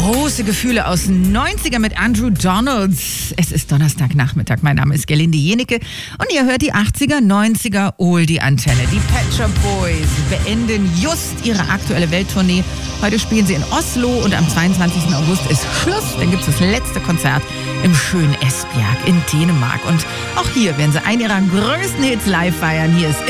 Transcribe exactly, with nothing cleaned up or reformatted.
Große Gefühle aus den neunziger mit Andrew Donalds. Es ist Donnerstagnachmittag. Mein Name ist Gerlinde Jenecke und ihr hört die achtziger, neunziger Oldie-Antenne. Die Pet Shop Boys beenden just ihre aktuelle Welttournee. Heute spielen sie in Oslo und am zweiundzwanzigsten August ist Schluss. Dann gibt es das letzte Konzert im schönen Esbjerg in Dänemark. Und auch hier werden sie einen ihrer größten Hits live feiern. Hier ist